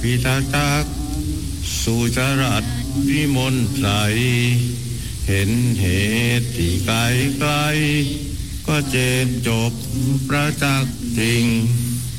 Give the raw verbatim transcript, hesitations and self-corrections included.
พิทักษ์จักสุจรัตวิมลใสเห็นเหตุที่ไกลไกลก็เจนจบประจักษ์จริง